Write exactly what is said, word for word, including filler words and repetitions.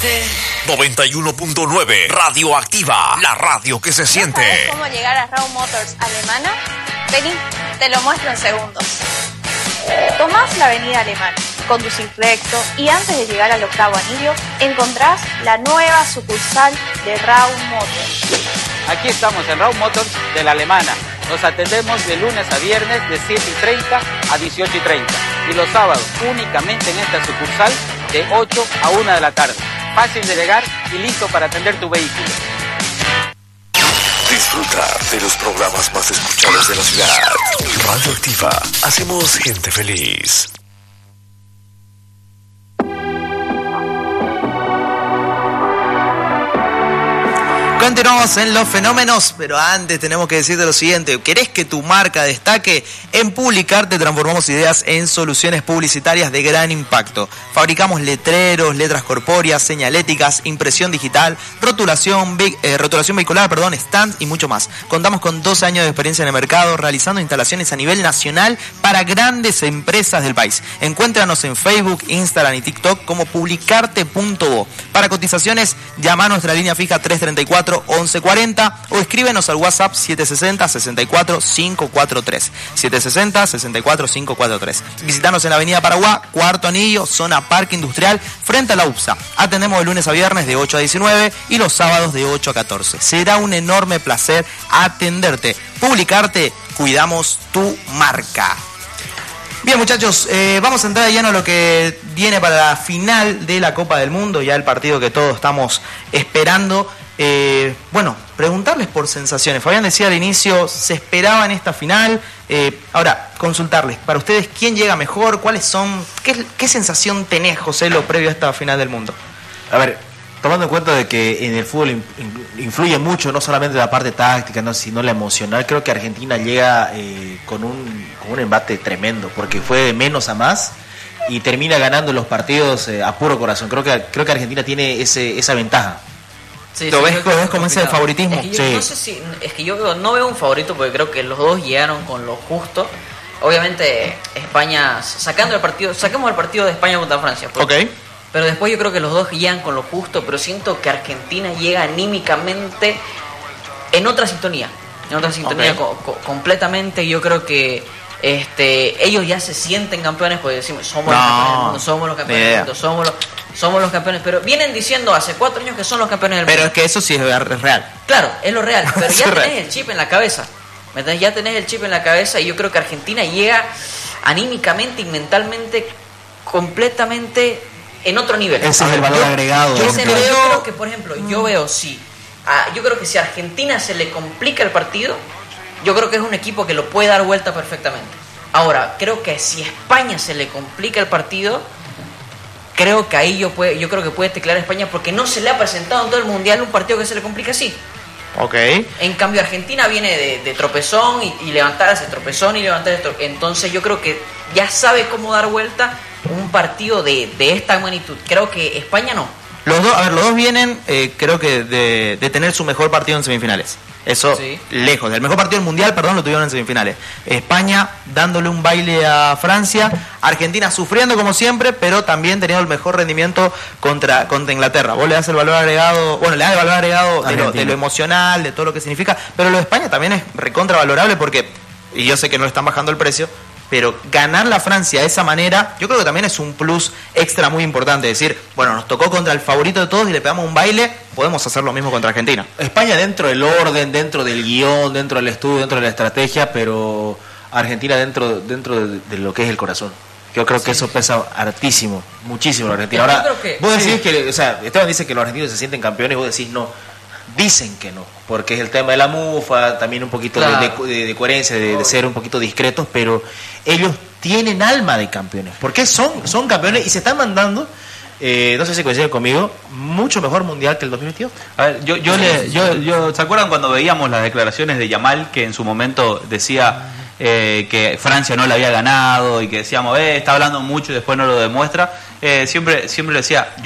siente. noventa y uno punto nueve Radioactiva, la radio que se siente. ¿Sabes cómo llegar a Raw Motors Alemana? Vení, te lo muestro en segundos. Tomás la avenida Alemana, conducís recto y antes de llegar al octavo anillo encontrás la nueva sucursal de Raw Motors. Aquí estamos en Raw Motors de la Alemana. Nos atendemos de lunes a viernes de siete y treinta a dieciocho y treinta y los sábados únicamente en esta sucursal de ocho a una de la tarde. Fácil de llegar y listo para atender tu vehículo. Disfruta de los programas más escuchados de la ciudad. Radioactiva, hacemos gente feliz. Continuamos en Los Fenómenos, pero antes tenemos que decirte lo siguiente. ¿Querés que tu marca destaque? En Publicarte transformamos ideas en soluciones publicitarias de gran impacto. Fabricamos letreros, letras corpóreas, señaléticas, impresión digital, rotulación, eh, rotulación vehicular, perdón, stands y mucho más. Contamos con doce años de experiencia en el mercado, realizando instalaciones a nivel nacional para grandes empresas del país. Encuéntranos en Facebook, Instagram y TikTok como publicarte punto bo. Para cotizaciones, llama a nuestra línea fija tres treinta y cuatro once cuarenta o escríbenos al WhatsApp siete sesenta sesenta y cuatro cinco cuatro tres. siete sesenta sesenta y cuatro cinco cuatro tres. Visítanos en la avenida Paraguay, Cuarto Anillo, zona Parque Industrial, frente a la U P S A. Atendemos de lunes a viernes de ocho a diecinueve y los sábados de ocho a catorce. Será un enorme placer atenderte. Publicarte, cuidamos tu marca. Bien, muchachos, eh, vamos a entrar de lleno a lo que viene para la final de la Copa del Mundo, ya el partido que todos estamos esperando. Eh, bueno, preguntarles por sensaciones. Fabián decía al inicio, ¿se esperaba en esta final? Eh, ahora, consultarles, para ustedes, ¿quién llega mejor? ¿Cuáles son? ¿Qué, qué sensación tenés, José, lo previo a esta final del mundo? A ver, tomando en cuenta de que en el fútbol influye mucho, no solamente la parte táctica, no, sino la emocional, creo que Argentina llega eh, con, un, con un embate tremendo, porque fue de menos a más y termina ganando los partidos eh, a puro corazón. Creo que, creo que Argentina tiene ese, esa ventaja. Sí, ¿Lo ves, ves como ese favoritismo? Es que yo, sí. no sé si, es que yo no veo un favorito porque creo que los dos llegaron con lo justo. Obviamente España, sacando el partido, saquemos el partido de España contra Francia. Porque, Ok. Pero después yo creo que los dos llegan con lo justo, pero siento que Argentina llega anímicamente en otra sintonía. En otra sintonía Okay. co- co- completamente. Yo creo que este ellos ya se sienten campeones porque decimos, somos No, los campeones del mundo, somos los campeones ni del idea. mundo, somos los, somos los campeones. Pero vienen diciendo hace cuatro años que son los campeones del Pero mundo. es que eso sí es real. Claro, es lo real, pero Es ya real. tenés el chip en la cabeza. ¿Me entendés? Ya tenés el chip en la cabeza y yo creo que Argentina llega anímicamente y mentalmente completamente en otro nivel. Ese es el valor Yo- agregado. Yo, ¿no? creo, yo creo que, por ejemplo, yo veo si a, yo creo que si a Argentina se le complica el partido, yo creo que es un equipo que lo puede dar vuelta perfectamente. Ahora, creo que si a España se le complica el partido, creo que ahí yo, puede, yo creo que puede teclear a España porque no se le ha presentado en todo el mundial un partido que se le complica así. Ok. En cambio Argentina viene de, de tropezón y, y levantar ese tropezón y levantar ese tropezón. Entonces yo creo que ya sabe cómo dar vuelta un partido de, de esta magnitud. Creo que España no. Los dos, a ver, los dos vienen, eh, creo que de, de tener su mejor partido en semifinales. Eso, Sí. lejos. El mejor partido del mundial, perdón, lo tuvieron en semifinales. España dándole un baile a Francia. Argentina sufriendo como siempre, pero también teniendo el mejor rendimiento contra, contra Inglaterra. Vos le das el valor agregado, bueno, le das el valor agregado de lo, de lo emocional, de todo lo que significa. Pero lo de España también es recontravalorable porque, y yo sé que no le están bajando el precio, pero ganar la Francia de esa manera, yo creo que también es un plus extra muy importante. Decir, bueno, nos tocó contra el favorito de todos y le pegamos un baile, podemos hacer lo mismo contra Argentina. España dentro del orden, dentro del guión, dentro del estudio, dentro de la estrategia, pero Argentina dentro dentro de, de lo que es el corazón. Yo creo que eso pesa hartísimo, muchísimo la Argentina. Yo Ahora, creo que- vos decís sí. que, o sea, Esteban dice que los argentinos se sienten campeones y vos decís no. Dicen que no, porque es el tema de la mufa, también un poquito de- Claro. de, de, de coherencia, de, de ser un poquito discretos, pero ellos tienen alma de campeones, porque son, son campeones y se están mandando, eh, no sé si coinciden conmigo, mucho mejor mundial que el dos mil veintidós. A ver, yo, yo, le, yo, yo, ¿se acuerdan cuando veíamos las declaraciones de Yamal que en su momento decía eh, que Francia no le había ganado y que decíamos, eh, está hablando mucho y después no lo demuestra? Eh, siempre, siempre decía,